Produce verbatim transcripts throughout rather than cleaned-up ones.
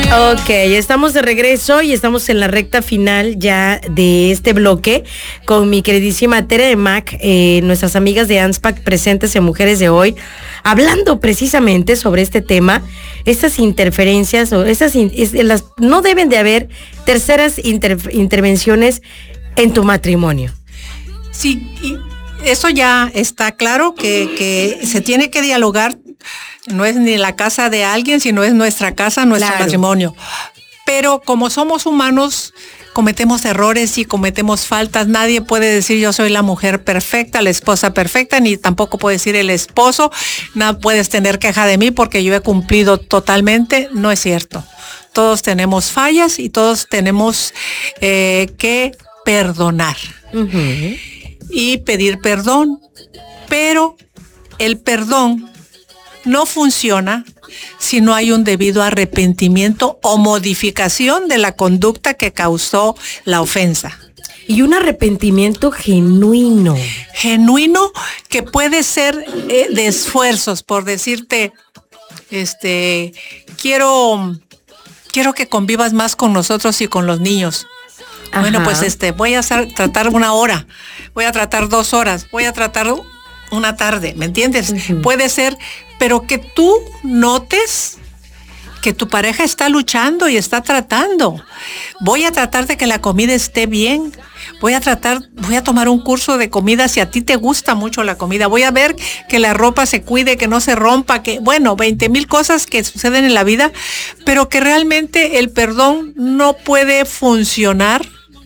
Ok, estamos de regreso y estamos en la recta final ya de este bloque con mi queridísima Tere de Mac, eh, nuestras amigas de ANSPAC presentes en Mujeres de Hoy, hablando precisamente sobre este tema, estas interferencias o esas es, las no deben de haber terceras inter, intervenciones en tu matrimonio. Sí, y eso ya está claro que, que se tiene que dialogar. No es ni la casa de alguien, sino es nuestra casa, nuestro claro. matrimonio. Pero como somos humanos, cometemos errores y cometemos faltas. Nadie puede decir yo soy la mujer perfecta, la esposa perfecta, ni tampoco puede decir el esposo, no puedes tener queja de mí porque yo he cumplido totalmente. No es cierto. Todos tenemos fallas y todos tenemos eh, que perdonar uh-huh. y pedir perdón. Pero el perdón no funciona si no hay un debido arrepentimiento o modificación de la conducta que causó la ofensa. Y un arrepentimiento genuino. Genuino que puede ser eh, de esfuerzos, por decirte, este, quiero, quiero que convivas más con nosotros y con los niños. Ajá. Bueno, pues este, voy a hacer, tratar una hora, voy a tratar dos horas, voy a tratar una tarde, ¿me entiendes? Uh-huh. Puede ser, pero que tú notes que tu pareja está luchando y está tratando. Voy a tratar de que la comida esté bien. Voy a tratar, voy a tomar un curso de comida si a ti te gusta mucho la comida. Voy a ver que la ropa se cuide, que no se rompa, que, bueno, veinte mil cosas que suceden en la vida, pero que realmente el perdón no puede funcionar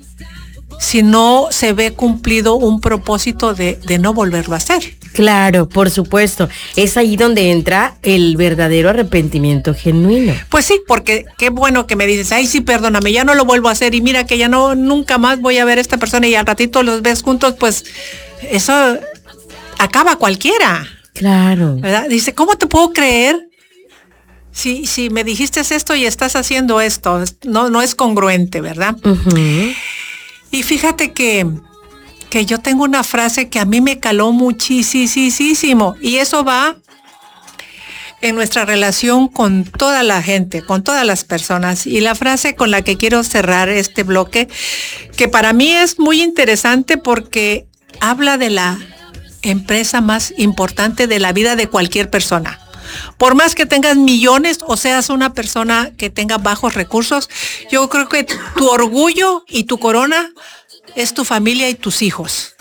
si no se ve cumplido un propósito de, de no volverlo a hacer. Claro, por supuesto. Es ahí donde entra el verdadero arrepentimiento genuino. Pues sí, porque qué bueno que me dices, ay, sí, perdóname, ya no lo vuelvo a hacer y mira que ya no, nunca más voy a ver a esta persona y al ratito los ves juntos, pues eso acaba cualquiera. Claro. ¿Verdad? Dice, ¿cómo te puedo creer? Si, si me dijiste esto y estás haciendo esto, no, no es congruente, ¿verdad? Uh-huh. Y fíjate que, que yo tengo una frase que a mí me caló muchísimo y eso va en nuestra relación con toda la gente, con todas las personas. Y la frase con la que quiero cerrar este bloque, que para mí es muy interesante porque habla de la empresa más importante de la vida de cualquier persona. Por más que tengas millones o seas una persona que tenga bajos recursos, yo creo que tu orgullo y tu corona es tu familia y tus hijos.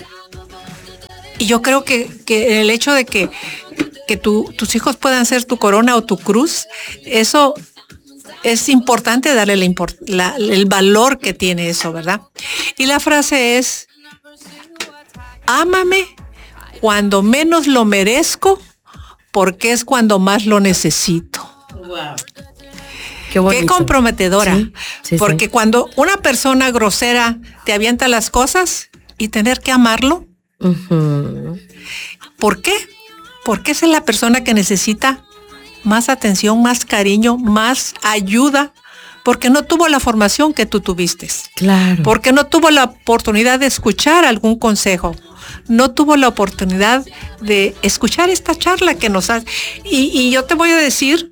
Y yo creo que, que el hecho de que, que tu, tus hijos puedan ser tu corona o tu cruz, eso es importante darle la import, la, el valor que tiene eso, ¿verdad? Y la frase es, ámame cuando menos lo merezco, porque es cuando más lo necesito. Wow. Qué, Qué comprometedora. Sí, sí, porque sí. Cuando una persona grosera te avienta las cosas y tener que amarlo. Uh-huh. ¿Por qué? Porque esa es la persona que necesita más atención, más cariño, más ayuda, porque no tuvo la formación que tú tuviste. Claro. Porque no tuvo la oportunidad de escuchar algún consejo. No tuvo la oportunidad de escuchar esta charla que nos hace. Y, y yo te voy a decir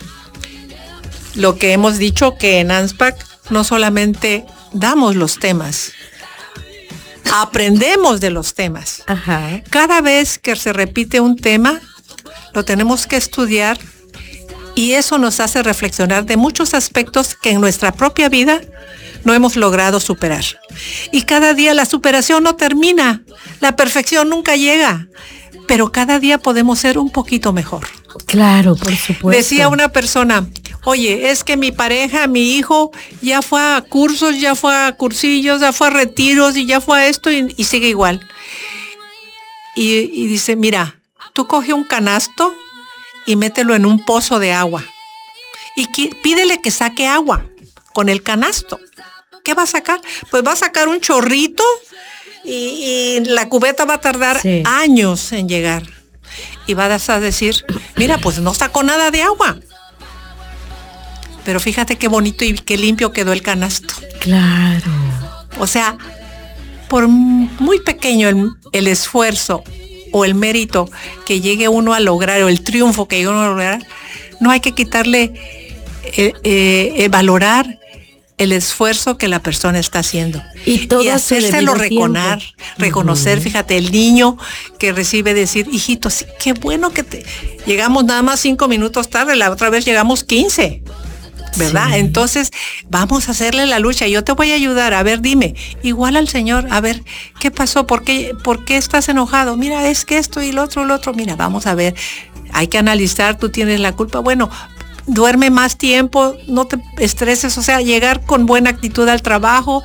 lo que hemos dicho, que en ANSPAC no solamente damos los temas, aprendemos de los temas. Ajá. Cada vez que se repite un tema, lo tenemos que estudiar y eso nos hace reflexionar de muchos aspectos que en nuestra propia vida no hemos logrado superar. Y cada día la superación no termina, la perfección nunca llega, pero cada día podemos ser un poquito mejor. Claro, por supuesto. Decía una persona, oye, es que mi pareja, mi hijo, ya fue a cursos, ya fue a cursillos, ya fue a retiros y ya fue a esto y, y sigue igual. Y, y dice, mira, tú coge un canasto y mételo en un pozo de agua y qui- pídele que saque agua con el canasto. ¿Qué va a sacar? Pues va a sacar un chorrito y, y la cubeta va a tardar sí. años en llegar. Y vas a decir, mira, pues no sacó nada de agua. Pero fíjate qué bonito y qué limpio quedó el canasto. Claro. O sea, por muy pequeño el, el esfuerzo o el mérito que llegue uno a lograr, o el triunfo que llegue uno a lograr, no hay que quitarle eh, eh, valorar el esfuerzo que la persona está haciendo y, todo y hacérselo reconocer, reconocer, uh-huh. Fíjate, el niño que recibe decir, hijito, sí, qué bueno que te llegamos nada más cinco minutos tarde, la otra vez llegamos quince, ¿verdad? Sí. Entonces, vamos a hacerle la lucha, yo te voy a ayudar, a ver, dime, igual al Señor, a ver, ¿qué pasó? ¿Por qué, por qué estás enojado? Mira, es que esto y lo otro, lo otro, mira, vamos a ver, hay que analizar, tú tienes la culpa, bueno, duerme más tiempo, no te estreses, o sea, llegar con buena actitud al trabajo.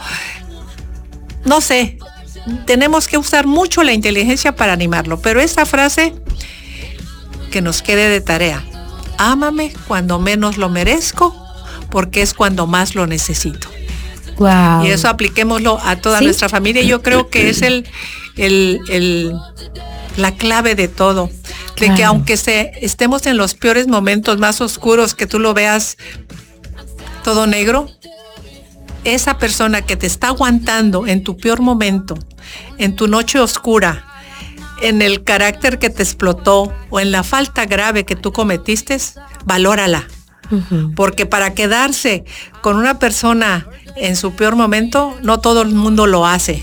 No sé, tenemos que usar mucho la inteligencia para animarlo, pero esta frase que nos quede de tarea, ámame cuando menos lo merezco, porque es cuando más lo necesito. Wow. Y eso apliquémoslo a toda ¿Sí? nuestra familia. Yo creo que es el, el, el la clave de todo. De claro. que aunque se, estemos en los peores momentos más oscuros, que tú lo veas todo negro, esa persona que te está aguantando en tu peor momento, en tu noche oscura, en el carácter que te explotó o en la falta grave que tú cometiste, valórala. Uh-huh. Porque para quedarse con una persona en su peor momento, no todo el mundo lo hace.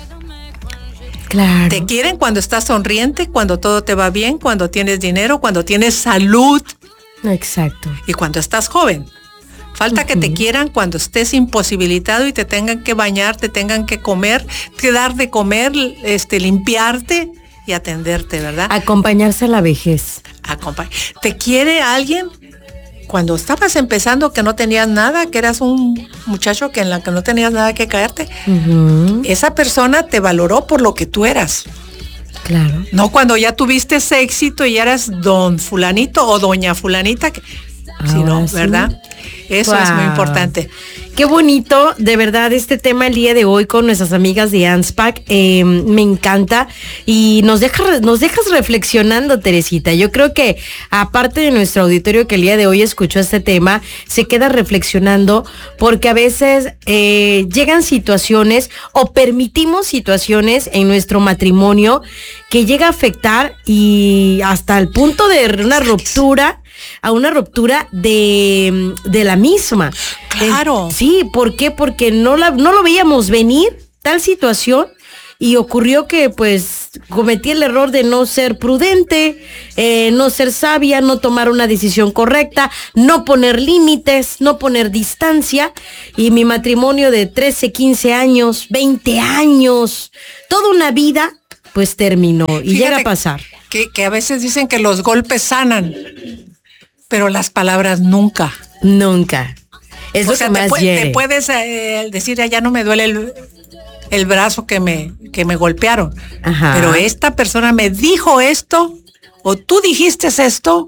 Claro. Te quieren cuando estás sonriente, cuando todo te va bien, cuando tienes dinero, cuando tienes salud. Exacto. Y cuando estás joven. Falta uh-huh. que te quieran cuando estés imposibilitado y te tengan que bañar, te tengan que comer, te dar de comer, este, limpiarte y atenderte, ¿verdad? Acompañarse a la vejez. Acompañ- ¿Te quiere alguien? Cuando estabas empezando, que no tenías nada, que eras un muchacho que en la que no tenías nada que caerte, uh-huh. esa persona te valoró por lo que tú eras. Claro. No cuando ya tuviste ese éxito y ya eras don fulanito o doña fulanita, que, sino, sí. ¿verdad? Eso wow. es muy importante. Qué bonito, de verdad, este tema el día de hoy con nuestras amigas de ANSPAC. Eh, me encanta y nos, deja, nos dejas reflexionando, Teresita. Yo creo que aparte de nuestro auditorio que el día de hoy escuchó este tema, se queda reflexionando porque a veces eh, llegan situaciones o permitimos situaciones en nuestro matrimonio que llega a afectar y hasta el punto de una ruptura, a una ruptura de, de la misma. Claro. Eh, sí, ¿por qué? Porque no, la, no lo veíamos venir, tal situación, y ocurrió que pues cometí el error de no ser prudente, eh, no ser sabia, no tomar una decisión correcta, no poner límites, no poner distancia, y mi matrimonio de trece, quince años, veinte años, toda una vida, pues terminó. Y Fíjate llega a pasar. Que, que a veces dicen que los golpes sanan, pero las palabras nunca. Nunca. Es o lo sea, que te, más pu- hiere. te puedes eh, decir, ya no me duele el, el brazo que me, que me golpearon. Ajá. Pero esta persona me dijo esto, o tú dijiste esto,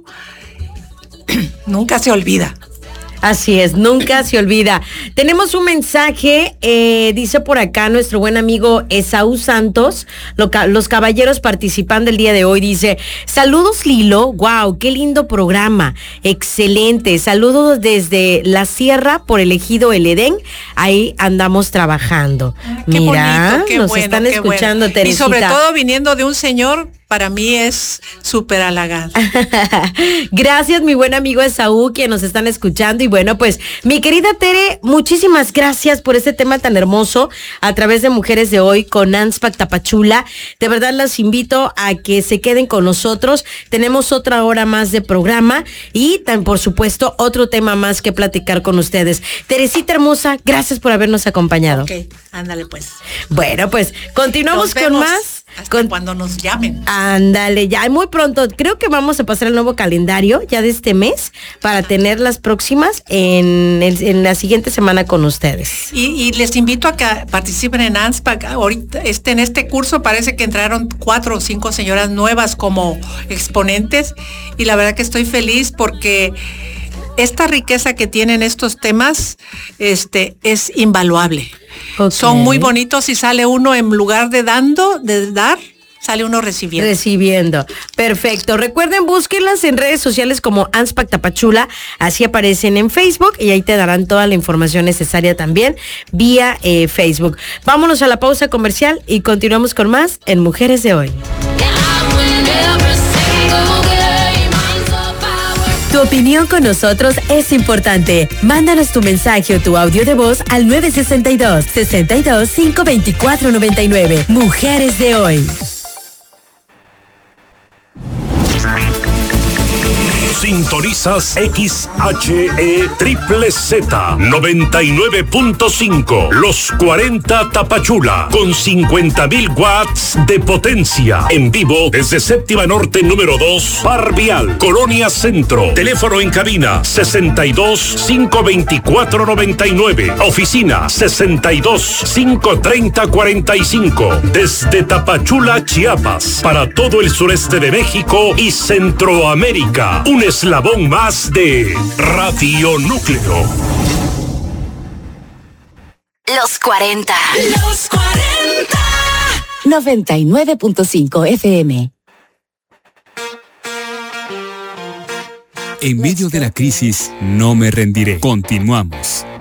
nunca se olvida. Así es, nunca se olvida. Tenemos un mensaje, eh, dice por acá nuestro buen amigo Esaú Santos, lo, los caballeros participan del día de hoy, dice, saludos Lilo, wow, qué lindo programa, excelente, saludos desde la sierra por el ejido El Edén, ahí andamos trabajando. Ah, qué Mira, bonito, qué nos bueno, están qué escuchando, bueno. Teresita. Y sobre todo viniendo de un señor, para mí es súper halagado. Gracias, mi buen amigo Esaú, quien nos están escuchando. Y bueno, pues, mi querida Tere, muchísimas gracias por este tema tan hermoso a través de Mujeres de Hoy con ANSPAC Tapachula. De verdad las invito a que se queden con nosotros. Tenemos otra hora más de programa y, tan, por supuesto, otro tema más que platicar con ustedes. Teresita hermosa, gracias por habernos acompañado. Ok, ándale pues. Bueno, pues, continuamos con más. Hasta con... cuando nos llamen. Ándale, ya muy pronto. Creo que vamos a pasar el nuevo calendario ya de este mes para tener las próximas en, el, en la siguiente semana con ustedes. Y, y les invito a que participen en ANSPAC. Ahorita este, en este curso parece que entraron cuatro o cinco señoras nuevas como exponentes y la verdad que estoy feliz porque esta riqueza que tienen estos temas este, es invaluable. Okay. Son muy bonitos y sale uno en lugar de dando, de dar, sale uno recibiendo. Recibiendo. Perfecto. Recuerden, búsquenlas en redes sociales como ANSPAC Tapachula. Así aparecen en Facebook y ahí te darán toda la información necesaria también vía eh, Facebook. Vámonos a la pausa comercial y continuamos con más en Mujeres de Hoy. Tu opinión con nosotros es importante. Mándanos tu mensaje o tu audio de voz al nueve seis dos, seis dos, cinco dos cuatro nueve nueve. Mujeres de hoy. Sintonizas X H E Triple Z noventa y nueve punto cinco, Los cuarenta Tapachula, con cincuenta mil watts de potencia. En vivo desde Séptima Norte número dos, Par Vial, Colonia Centro. Teléfono en cabina sesenta y dos, cinco veinticuatro noventa y nueve. Oficina sesenta y dos, cinco treinta cuarenta y cinco. Desde Tapachula, Chiapas, para todo el sureste de México y Centroamérica. Un eslabón más de Radio Núcleo. Los cuarenta. Los cuarenta. noventa y nueve punto cinco F M. En medio de la crisis, no me rendiré. Continuamos.